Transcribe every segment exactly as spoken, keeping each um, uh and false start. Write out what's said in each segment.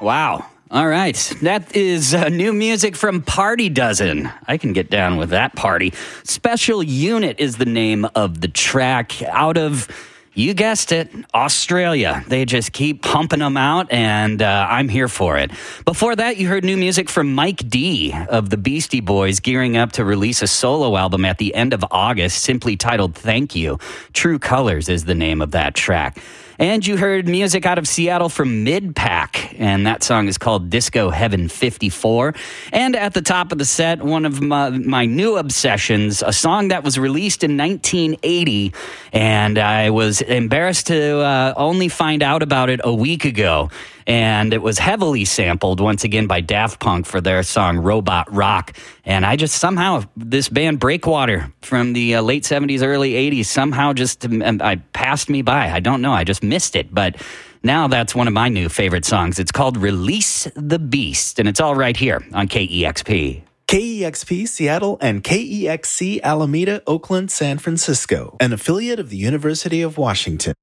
Wow. All right. That is uh, new music from Party Dozen. I can get down with that party. Special Unit is the name of the track out of, you guessed it, Australia. They just keep pumping them out, and uh, I'm here for it. Before that, you heard new music from Mike D of the Beastie Boys, gearing up to release a solo album at the end of August, simply titled Thank You. True Colors is the name of that track. And you heard music out of Seattle from Mid-Pack, and that song is called Disco Heaven fifty-four. And at the top of the set, one of my, my new obsessions, a song that was released in nineteen eighty, and I was embarrassed to uh, only find out about it a week ago. And it was heavily sampled, once again, by Daft Punk for their song Robot Rock. And I just somehow, this band Breakwater from the uh, late seventies, early eighties, somehow just um, I passed me by. I don't know. I just missed it. But now that's one of my new favorite songs. It's called Release the Beast, and it's all right here on K E X P. K E X P Seattle and K E X C Alameda, Oakland, San Francisco, an affiliate of the University of Washington.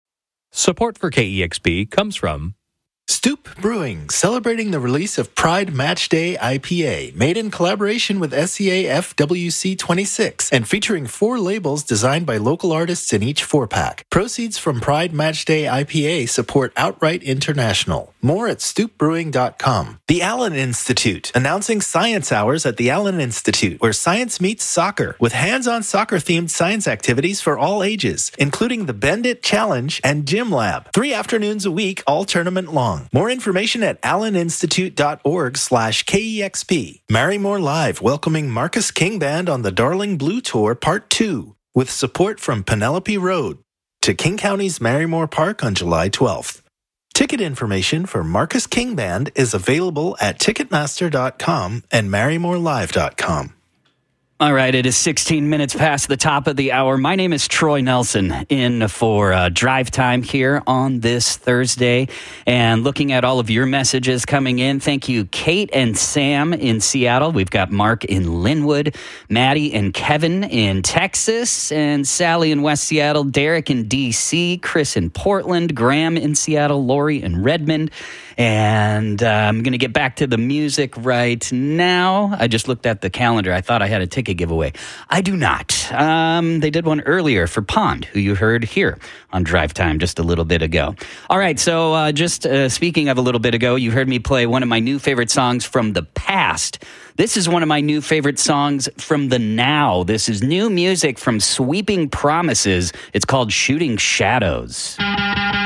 Support for K E X P comes from Stoop Brewing, celebrating the release of Pride Match Day I P A, made in collaboration with S E A F W C twenty-six, and featuring four labels designed by local artists in each four-pack. Proceeds from Pride Match Day I P A support Outright International. More at stoop brewing dot com. The Allen Institute, announcing Science Hours at the Allen Institute, where science meets soccer, with hands-on soccer-themed science activities for all ages, including the Bend It Challenge and Gym Lab. Three afternoons a week, all tournament long. More information at alleninstitute.org slash KEXP. Marymore Live, welcoming Marcus King Band on the Darling Blue Tour Part two, with support from Penelope Road, to King County's Marymore Park on July twelfth. Ticket information for Marcus King Band is available at ticketmaster dot com and marymore live dot com. All right, it is sixteen minutes past the top of the hour. My name is Troy Nelson, in for uh, drive time here on this Thursday. And looking at all of your messages coming in, thank you, Kate and Sam in Seattle. We've got Mark in Linwood, Maddie and Kevin in Texas, and Sally in West Seattle, Derek in D C, Chris in Portland, Graham in Seattle, Lori in Redmond. And uh, I'm going to get back to the music right now. I just looked at the calendar. I thought I had a ticket giveaway. I do not. Um, they did one earlier for Pond, who you heard here on Drive Time just a little bit ago. All right, so uh, just uh, speaking of a little bit ago, you heard me play one of my new favorite songs from the past. This is one of my new favorite songs from the now. This is new music from Sweeping Promises. It's called Shooting Shadows.